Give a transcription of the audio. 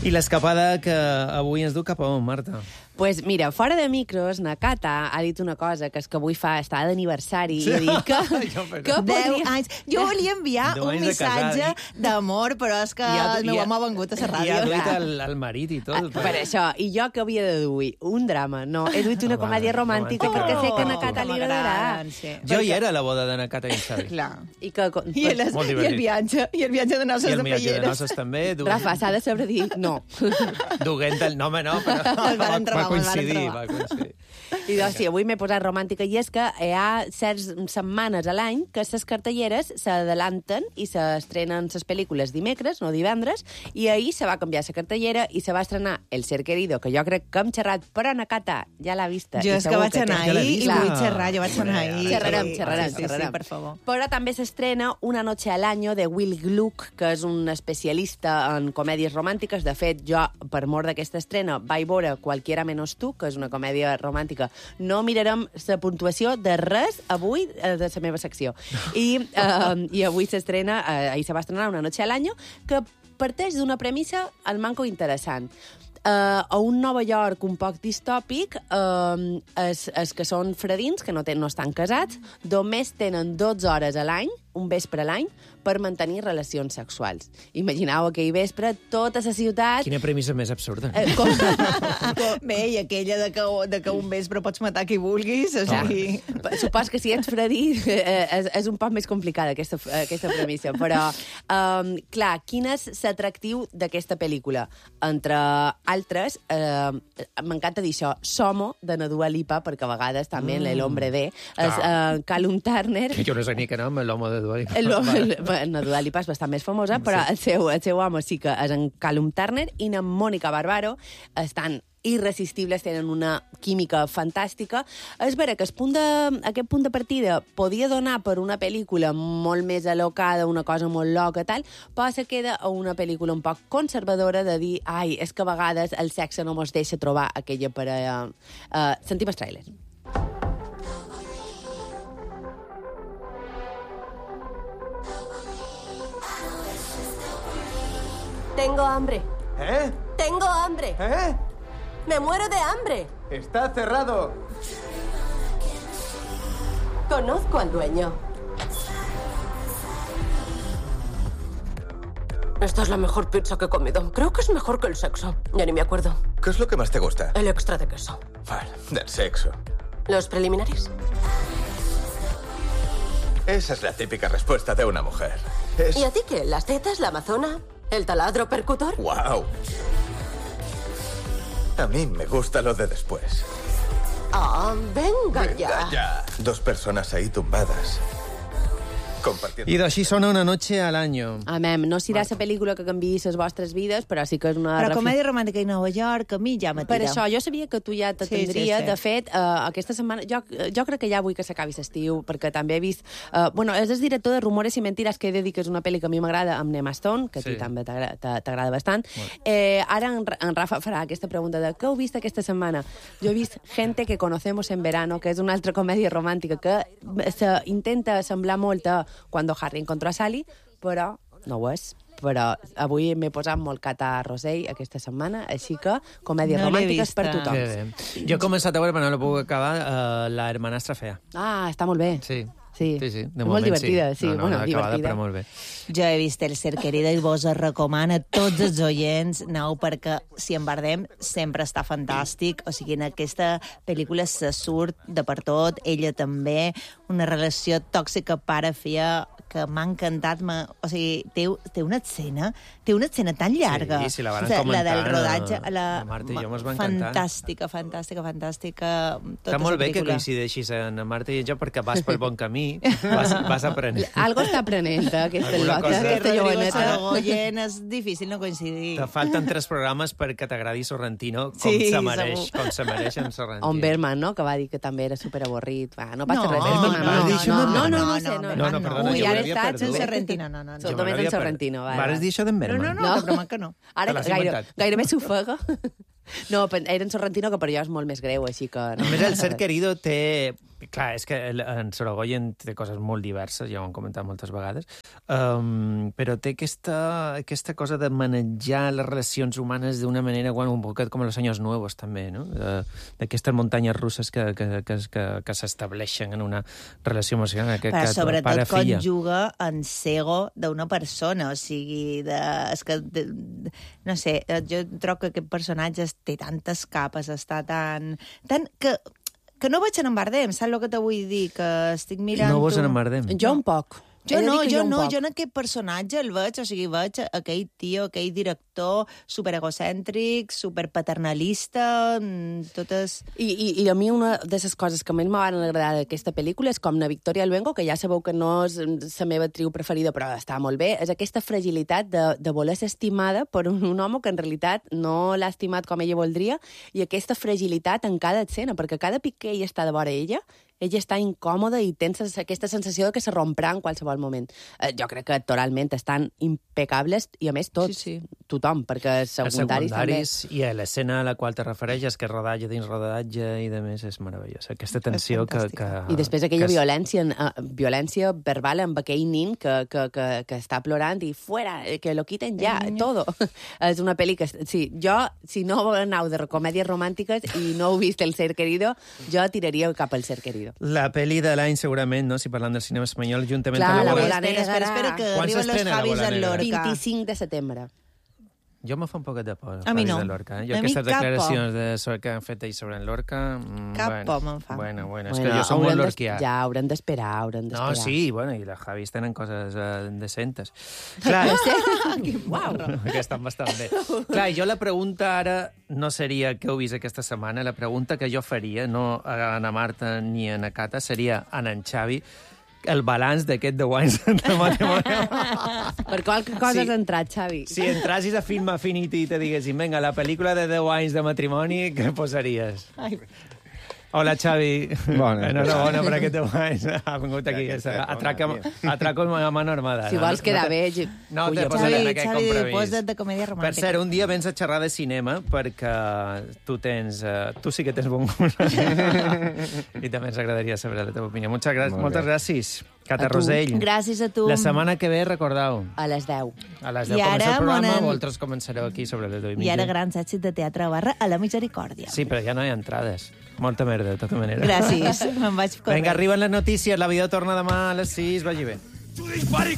I l'escapada que avui ens du cap a on, Marta? Pues mira, fora de micros, na Cata ha dit una cosa, que és que avui està d'aniversari, i ha dit que 10 anys. Jo volia enviar 10 un anys de missatge d'amor, però és que el meu home ha vengut a la ràdio. I ha duit el marit i tot. Per això, i jo que havia de duir? Un drama, no. He duit una comèdia romàntica perquè sé que a na Cata li agradarà. Sí. Jo hi era a la boda de na Cata i en Xavi. Clar. I el viatge de noces de I el viatge de Pelleres. noces també. Rafa, s'ha de saber dir no. Duguent el... No, home, no, però va coincidir. I doncs sí, avui m'he posat romàntica, i és que hi ha certs setmanes a l'any que les cartelleres s'adelanten i s'estrenen les pel·lícules dimecres, no divendres, i ahir se va canviar la cartellera i se va estrenar El ser querido, que jo crec que hem xerrat, però na Cata ja l'ha vista. Jo és que vaig anar ahir i vull xerrar, jo vaig anar ahir. Xerrarem. Sí, per favor. Però també s'estrena Una noche al año de Will Gluck, que és un especialista en comèdies romàntiques. De fet, jo, per mort d'aquesta estrena, vaig veure Cualquiera menos tú, que és una comèdia romàntica. No mirarem la puntuació de res avui de la meva secció. I avui s'estrena, ahir se va estrenar Una noche al año, que parteix d'una premissa al manco interessant. A un Nova York un poc distòpic, els que són fredins, que no estan casats, només tenen 12 hores a l'any, un vespre a l'any, per mantenir relacions sexuals. Imagineu aquell vespre, tota la ciutat... Quina premissa més absurda. Bé, i aquella de que un vespre pots matar qui vulguis, o sigui... Supos que si ets fredí és un poc més complicada aquesta premissa, però, clar, quin és l'atractiu d'aquesta pel·lícula? Entre altres, m'encanta dir això, Somo, de na Dua Lipa, perquè a vegades també el hombre de, Callum Turner... Que jo no sé ni què nom, l'home de Dua Lipa. Na Dua Lipa és bastant més famosa, però el seu home sí que és en Callum Turner, i na Mònica Barbaro estan irresistibles, tenen una química fantàstica. És vera que aquest punt de partida podia donar per una pel·lícula molt més alocada, una cosa molt loca, tal, però se queda a una pel·lícula un poc conservadora de dir, ai, és que a vegades el sexe no mos deixa trobar aquella parella. Sentim el tràiler. Tengo hambre. ¿Eh? Tengo hambre. ¿Eh? Me muero de hambre. Está cerrado. Conozco al dueño. Esta es la mejor pizza que he comido. Creo que es mejor que el sexo. Ya ni me acuerdo. ¿Qué es lo que más te gusta? El extra de queso. Vale, del sexo. ¿Los preliminares? Esa es la típica respuesta de una mujer. ¿Y a ti qué? ¿Las tetas, la amazona? ¿El taladro percutor? ¡Wow! A mí me gusta lo de después. Ah, venga Venga, ya. Dos personas ahí tumbadas. Compartiendo. I d'així sona Una noche al año. Amem, no serà la pel·lícula que canviï les vostres vides, però sí que és una... Però comèdia romàntica i Nova York, a mi ja m'atira. Per això, jo sabia que tu ja t'atendria. Sí. De fet, aquesta setmana... Jo crec que ja vull que s'acabi l'estiu, perquè també he vist... és el director de Rumores i Mentiras, que he de dir que és una pel·li que a mi m'agrada, amb Emma Stone, que a ti també t'agrada bastant. Ara en Rafa farà aquesta pregunta de què heu vist aquesta setmana? Jo he vist Gente que conocemos en verano, que és una altra comèdia romàntica que intenta semblar molt a Cuando Harry encontró a Sally, però no ho és. Però avui m'he posat molt Cata Rosell aquesta setmana, així que comèdies romàntiques per tothom. Jo he començat a veure, però no la puc acabar, La hermanastra fea. Ah, està molt bé. Sí. Sí, de molt moment, divertida, sí. No, Bueno, acabada, divertida. però molt bé. Jo he vist El ser querido i vos recomano a tots els oients, aneu, perquè si en Bardem sempre està fantàstic, o sigui, en aquesta pel·lícula se surt de per tot, ella també, una relació tòxica pare-filla que m'ha encantat, o sigui, té una escena tan llarga. Sí, la van o sigui, comentant. La del rodatge, la Marta i jo mos va encantar. Fantàstica. Està molt bé que coincideixis en Marta i jo, perquè vas pel bon camí, vas aprenent. Algo està aprenent, aquesta Alguna cosa. aquesta joveneta. Saragoyen és difícil no coincidir. Te falten 3 programes perquè t'agradi Sorrentino com se mereix en Sorrentino. On Berman, no?, que va dir que també era superavorrit. No passa res. No, perdona, jo ara estàs en Sorrentino, no. Solament en Sorrentino. Vas dir això d'en Berman? No, però que no. Ara gairebé s'ofega. No, era en Sorrentino, que per jo és molt més greu, així que... A més, El ser querido té... Clar, és que en Sorogoyen té coses molt diverses, ja ho han comentat moltes vegades, però té aquesta cosa de manejar les relacions humanes d'una manera, un poquet com Los Años Nuevos, també, no? D'aquestes muntanyes russes que s'estableixen en una relació emocional. Però sobretot conjuga en cego d'una persona, o sigui, no sé, jo trobo que aquest personatge té tantes capes, està tan que no veig en Bardem, saps el que te vull dir? Que estic mirant... No veus en Bardem? Jo un poc. Jo en aquest personatge el veig, o sigui, veig aquell tio, aquell director superegocèntric, superpaternalista, totes... I a mi una de les coses que més m'han agradat d'aquesta pel·lícula és com na Victoria Luengo, que ja sabeu que no és la meva actriu preferida, però està molt bé, és aquesta fragilitat de voler ser estimada per un home que en realitat no l'ha estimat com ella voldria, i aquesta fragilitat en cada escena, perquè cada pic que ella està de vora ella està incòmoda i tens aquesta sensació de que se romprà en qualsevol moment. Jo crec que actoralment estan impecables, i a més tots, tothom, perquè els secundaris també... I a l'escena a la qual te refereixes, que és rodatge dins rodatge i de més, és meravellosa. Aquesta tensió que... I després aquella violència verbal amb aquell nin que està plorant i fuera, que lo quiten ja, todo. És una pel·li que... Sí, jo, si no aneu de comèdies romàntiques i no heu vist El ser querido, jo tiraria cap al Ser querido. La pel·li de l'any, segurament, no? Si parlant del cinema espanyol, juntament... Clar, amb la Bola Negra. Espera, que arriben los Javis en Lorca. 25 de setembre. Jo me fa un poquet de por, a mi no. de Lorca. Jo aquestes declaracions que han fet ells sobre en Lorca... Cap por me'n fa. Bueno, és que jo som molt lorquià. Ja, haurem d'esperar. No, sí, i les Javis tenen coses decentes. Clar, Uau! que estan bastant bé. Clar, jo la pregunta ara no seria què heu vist aquesta setmana, la pregunta que jo faria, no a Ana Marta ni a Ana Cata, seria a en Xavi, el balanç d'aquest 10 anys de matrimoni. Per qualque cosa has entrat, Xavi. Si entrassis a Film Affinity i te diguessin, vinga, la pel·lícula de 10 anys de matrimoni, què posaries? Ai. Hola, Xavi. Enhorabona per aquest 10 anys. Ha vingut aquí. Atraco a mano armada. Si vols quedar bé... No, te posaré en aquest compromís. Xavi, posa't de comèdia romàntica. Per cert, un dia vens a xerrar de cinema perquè tu sí que tens bon gust. I també ens agradaria saber la teva opinió. Moltes gràcies. Cata Rosell. Gràcies a tu. La setmana que ve, recordeu. A les 10. A les 10 comença el programa, vosaltres començareu aquí sobre les 10:30. I ara grans èxits de Teatre Barra a la Misericòrdia. Sí, però ja no hi ha entrades. Molta merda, de tota manera. Gràcies, me'n vaig corrent. Vinga, arriben les notícies, la vida torna demà a les 6, vagi bé.